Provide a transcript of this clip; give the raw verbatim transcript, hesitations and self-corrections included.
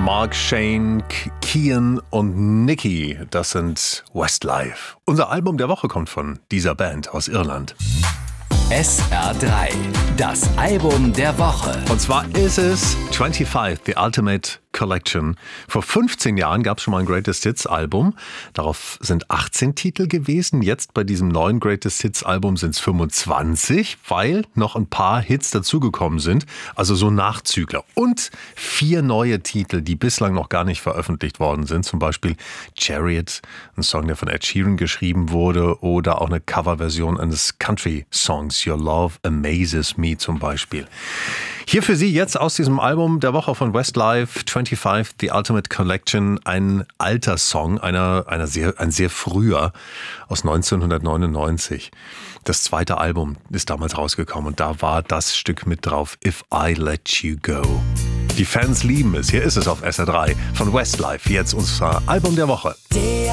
Mark, Shane, Kian und Nicky, das sind Westlife. Unser Album der Woche kommt von dieser Band aus Irland. S R drei, das Album der Woche. Und zwar ist es fünfundzwanzig, The Ultimate Collection. Vor fünfzehn Jahren gab es schon mal ein Greatest Hits Album. Darauf sind achtzehn Titel gewesen. Jetzt bei diesem neuen Greatest Hits Album sind es fünfundzwanzig, weil noch ein paar Hits dazugekommen sind. Also so Nachzügler. Und vier neue Titel, die bislang noch gar nicht veröffentlicht worden sind. Zum Beispiel Chariot, ein Song, der von Ed Sheeran geschrieben wurde. Oder auch eine Coverversion eines Country-Songs. Your Love Amazes Me zum Beispiel. Hier für Sie jetzt aus diesem Album der Woche von Westlife, fünfundzwanzig, The Ultimate Collection, ein alter Song, einer, einer sehr, ein sehr früher aus neunzehnhundertneunundneunzig. Das zweite Album ist damals rausgekommen und da war das Stück mit drauf, If I Let You Go. Die Fans lieben es. Hier ist es auf S R drei von Westlife, jetzt unser Album der Woche.